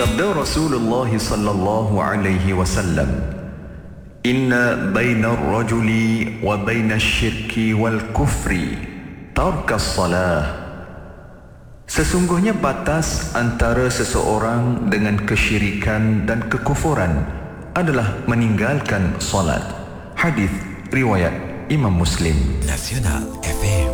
Sabda Rasulullah sallallahu alaihi wasallam, "Inna baina ar-rajuli wa baina asy-syirki wal kufri tarkas salah." Sesungguhnya batas antara seseorang dengan kesyirikan dan kekufuran adalah meninggalkan solat. Hadis riwayat Imam Muslim. Nasional FM.